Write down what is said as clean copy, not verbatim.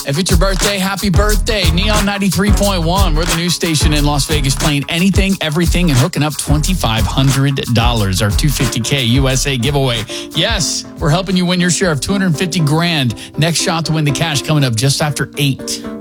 If it's your birthday, happy birthday. Neon 93.1. We're the news station in Las Vegas playing anything, everything, and hooking up $2,500. Our $250K USA giveaway. Yes, we're helping you win your share of $250,000. Next shot to win the cash coming up just after 8.